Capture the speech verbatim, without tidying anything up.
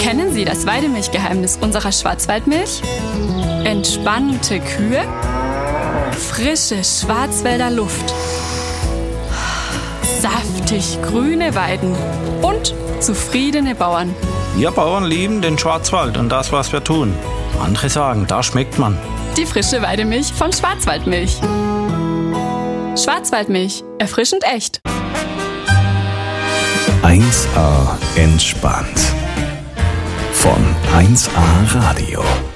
Kennen Sie das Weidemilchgeheimnis unserer Schwarzwaldmilch? Entspannte Kühe, frische Schwarzwälder Luft, saftig grüne Weiden und zufriedene Bauern. Wir Bauern lieben den Schwarzwald und das, was wir tun. Andere sagen, da schmeckt man. Die frische Weidemilch von Schwarzwaldmilch. Schwarzwaldmilch, erfrischend echt. eins A entspannt. Von eins A Radio.